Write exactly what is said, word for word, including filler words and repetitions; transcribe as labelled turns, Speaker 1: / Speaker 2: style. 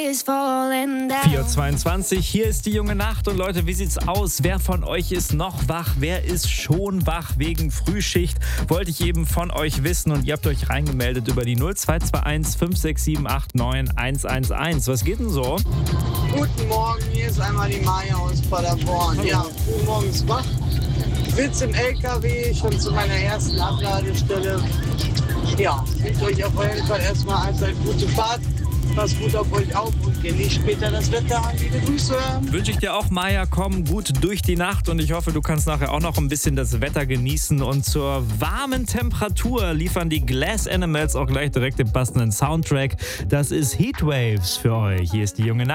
Speaker 1: vier Uhr zweiundzwanzig, hier ist die junge Nacht und Leute, wie sieht's aus? Wer von euch ist noch wach? Wer ist schon wach wegen Frühschicht? Wollte ich eben von euch wissen und ihr habt euch reingemeldet über die null zwei zwei eins fünf sechs sieben acht neun eins eins eins. Was geht denn so?
Speaker 2: Guten Morgen, hier ist einmal die Maja aus Paderborn.
Speaker 1: Hallo.
Speaker 2: Ja, früh morgens wach, sitze im L K W, schon zu meiner ersten Abladestelle. Ja, wünsche euch auf jeden Fall erstmal eine gute Fahrt. Passt gut auf euch auf und genießt später das Wetter. Liebe Grüße.
Speaker 1: Wünsche ich dir auch, Maja, komm gut durch die Nacht und ich hoffe, du kannst nachher auch noch ein bisschen das Wetter genießen und zur warmen Temperatur liefern die Glass Animals auch gleich direkt den passenden Soundtrack. Das ist Heatwaves für euch. Hier ist die junge Nacht.